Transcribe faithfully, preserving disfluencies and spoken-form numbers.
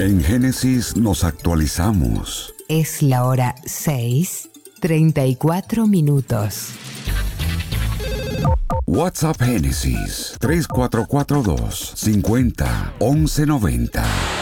En Génesis nos actualizamos. Es la hora seis, treinta y cuatro minutos. WhatsApp Génesis tres cuatro cuatro dos cincuenta once noventa.